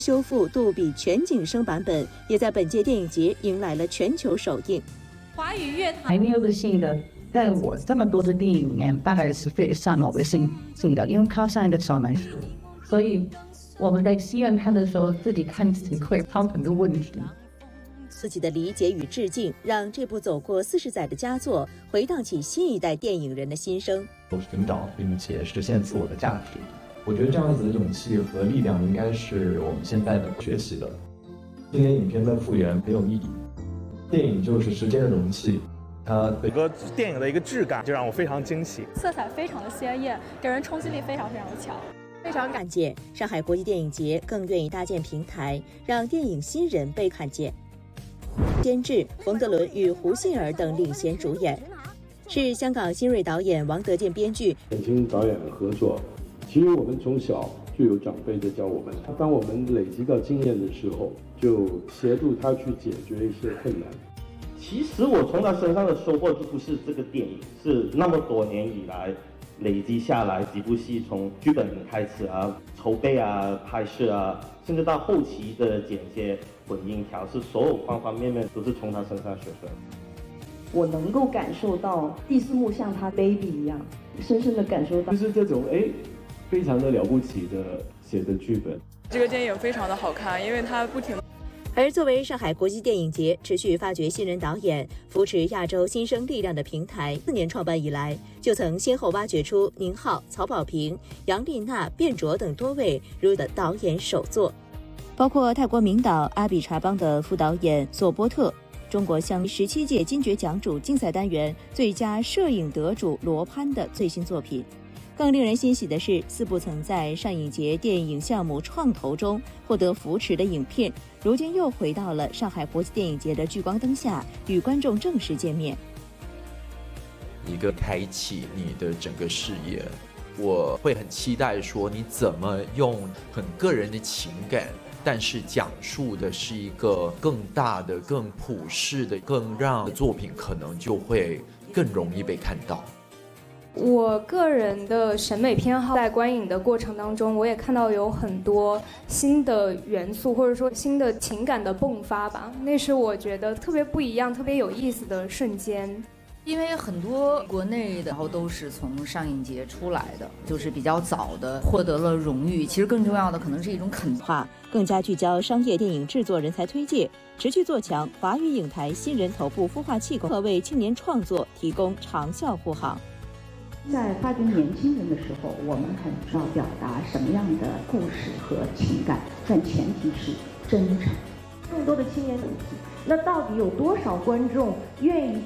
修复杜比全景声版本也在本届电影节迎来了全球首映。 华语乐坛还没有戏的，在我这么多的电影里面，大概是非常有信的，因为它像一个小男生，所以我们在戏院看的时候，自己看自己会碰很多问题。 自己的理解与致敬，让这部走过40载的佳作回荡起新一代电影人的心声。 寻找并且实现自我的价值，我觉得这样子的勇气和力量应该是我们现在的学习的。今年影片的复原很有意义，电影就是时间的容器，它整个电影的一个质感就让我非常惊喜， 色彩非常的鲜艳，给人冲击力非常的强。 非常感谢上海国际电影节更愿意搭建平台，让电影新人被看见。监制冯德伦与胡杏儿等领衔主演，是香港新锐导演王德健编剧。 年轻导演的合作，其实我们从小就有长辈在教我们，当我们累积到经验的时候，就协助他去解决一些困难。 其实我从他身上的收获就不是这个电影，是那么多年以来累积下来几部戏，从剧本开始啊、筹备啊、拍摄啊，甚至到后期的剪接、混音、调试，所有方方面面都是从他身上学出来的。 我能够感受到第四幕像他 baby 一样，深深的感受到， 就是这种非常的了不起的写的剧本。 这个电影非常的好看，因为它不停。 而作为上海国际电影节持续发掘新人导演、扶持亚洲新生力量的平台，4年创办以来，就曾先后挖掘出宁浩、曹保平、杨丽娜、卞卓等多位入的导演首作，包括泰国名导阿比查邦的副导演索波特，中国香17届金爵奖主竞赛单元最佳摄影得主罗潘的最新作品。更令人欣喜的是，4部曾在上影节电影项目创投中获得扶持的影片，如今又回到了上海国际电影节的聚光灯下，与观众正式见面。 一个开启你的整个视野，我会很期待说你怎么用很个人的情感，但是讲述的是一个更大的、更普世的、更让作品可能就会更容易被看到。 我个人的审美偏好，在观影的过程当中，我也看到有很多新的元素，或者说新的情感的迸发吧，那是我觉得特别不一样、特别有意思的瞬间。 因为很多国内的都是从上影节出来的，就是比较早的获得了荣誉。其实更重要的可能是一种肯定， 更加聚焦商业电影制作人才推介，持续做强华语影坛新人头部孵化器，可为青年创作提供长效护航。 在发掘年轻人的时候，我们很需要表达什么样的故事和情感，但前提是真诚。 更多的青年，那到底有多少观众愿意